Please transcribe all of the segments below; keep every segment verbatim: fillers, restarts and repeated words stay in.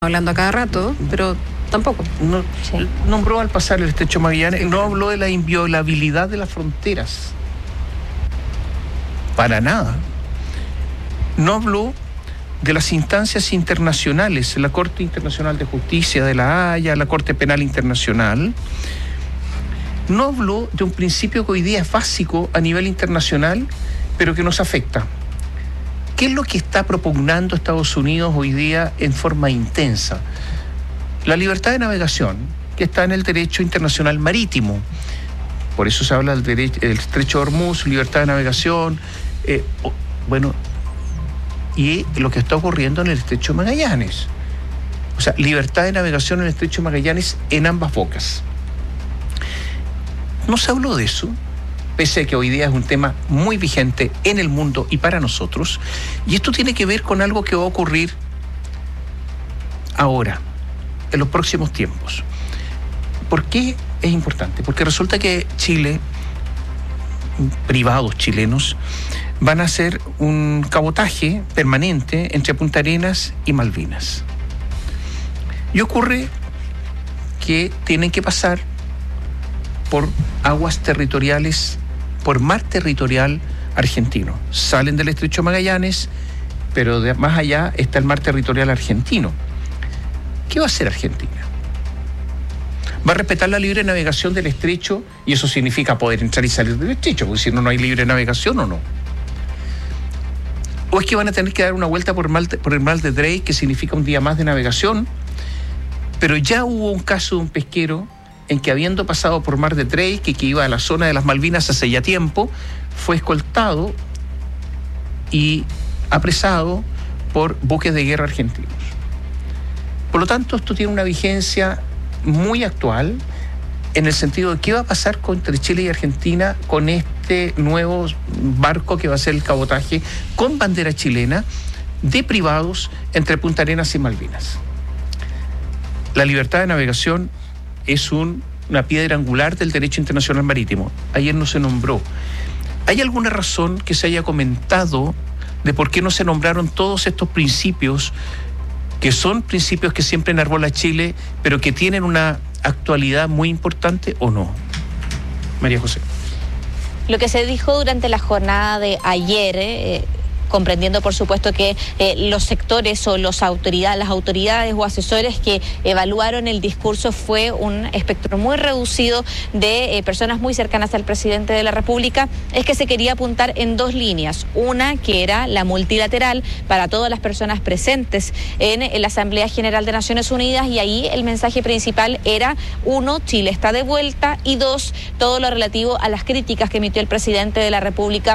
hablando a cada rato, pero tampoco. No, Sí. Nombró al pasar el estrecho Magallanes, no habló de la inviolabilidad de las fronteras. Para nada. No habló de las instancias internacionales, la Corte Internacional de Justicia de La Haya, la Corte Penal Internacional. No habló de un principio que hoy día es básico a nivel internacional, pero que nos afecta. ¿Qué es lo que está propugnando Estados Unidos hoy día en forma intensa? La libertad de navegación, que está en el derecho internacional marítimo. Por eso se habla del derecho, el estrecho de Hormuz, libertad de navegación. Eh, bueno, y lo que está ocurriendo en el estrecho de Magallanes. O sea, libertad de navegación en el estrecho de Magallanes en ambas bocas. No se habló de eso, pese a que hoy día es un tema muy vigente en el mundo y para nosotros. Y esto tiene que ver con algo que va a ocurrir ahora, en los próximos tiempos. ¿Por qué es importante? Porque resulta que Chile, privados chilenos, van a hacer un cabotaje permanente entre Punta Arenas y Malvinas. Y ocurre que tienen que pasar por aguas territoriales, por mar territorial argentino. Salen del estrecho Magallanes, pero de más allá está el mar territorial argentino. ¿Qué va a hacer Argentina? Va a respetar la libre navegación del estrecho, y eso significa poder entrar y salir del estrecho, porque si no, no hay libre navegación o no. ¿O es que van a tener que dar una vuelta por el mar, por el mar de Drake, que significa un día más de navegación? Pero ya hubo un caso de un pesquero en que, habiendo pasado por mar de Drake, que, que iba a la zona de las Malvinas hace ya tiempo, fue escoltado y apresado por buques de guerra argentinos. Por lo tanto, esto tiene una vigencia muy actual, en el sentido de qué va a pasar entre Chile y Argentina con este nuevo barco que va a ser el cabotaje con bandera chilena de privados entre Punta Arenas y Malvinas. La libertad de navegación es un, una piedra angular del derecho internacional marítimo. Ayer no se nombró. ¿Hay alguna razón que se haya comentado de por qué no se nombraron todos estos principios, que son principios que siempre enarbola Chile, pero que tienen una actualidad muy importante, o no? María José. Lo que se dijo durante la jornada de ayer, eh, comprendiendo por supuesto que eh, los sectores o los autoridades, las autoridades o asesores que evaluaron el discurso, fue un espectro muy reducido de eh, personas muy cercanas al presidente de la República, es que se quería apuntar en dos líneas. Una que era la multilateral para todas las personas presentes en, en la Asamblea General de Naciones Unidas, y ahí el mensaje principal era, uno, Chile está de vuelta, y dos, todo lo relativo a las críticas que emitió el presidente de la República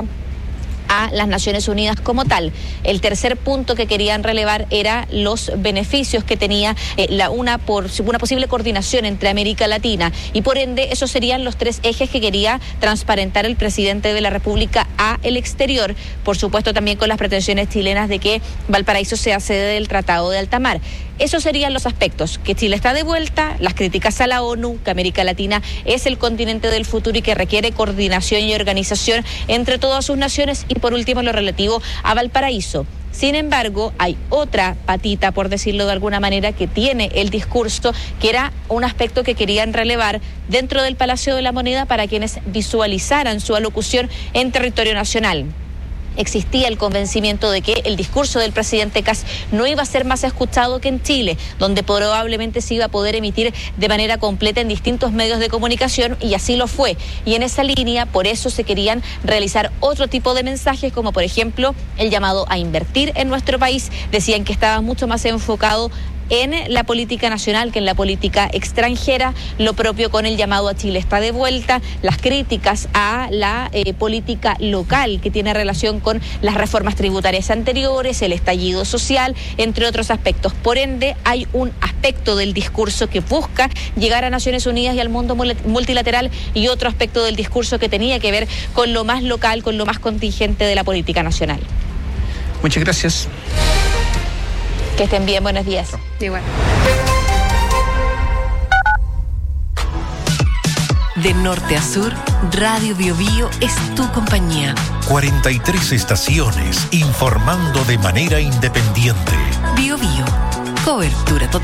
a las Naciones Unidas como tal. El tercer punto que querían relevar era los beneficios que tenía eh, la una por una posible coordinación entre América Latina, y por ende esos serían los tres ejes que quería transparentar el presidente de la República a el exterior, por supuesto también con las pretensiones chilenas de que Valparaíso sea sede del Tratado de Alta Mar. Esos serían los aspectos: que Chile está de vuelta, las críticas a la ONU, que América Latina es el continente del futuro y que requiere coordinación y organización entre todas sus naciones, y por último lo relativo a Valparaíso. Sin embargo, hay otra patita, por decirlo de alguna manera, que tiene el discurso, que era un aspecto que querían relevar dentro del Palacio de la Moneda para quienes visualizaran su alocución en territorio nacional. Existía el convencimiento de que el discurso del presidente Kast no iba a ser más escuchado que en Chile, donde probablemente se iba a poder emitir de manera completa en distintos medios de comunicación, y así lo fue. Y en esa línea, por eso se querían realizar otro tipo de mensajes, como por ejemplo el llamado a invertir en nuestro país. Decían que estaba mucho más enfocado en la política nacional que en la política extranjera, lo propio con el llamado a Chile está de vuelta, las críticas a la eh, política local que tiene relación con las reformas tributarias anteriores, el estallido social, entre otros aspectos. Por ende, hay un aspecto del discurso que busca llegar a Naciones Unidas y al mundo multilateral, y otro aspecto del discurso que tenía que ver con lo más local, con lo más contingente de la política nacional. Muchas gracias. Que estén bien, buenos días. Igual. De norte a sur, Radio Bio Bio es tu compañía. cuarenta y tres estaciones informando de manera independiente. Bio Bio, Cobertura total.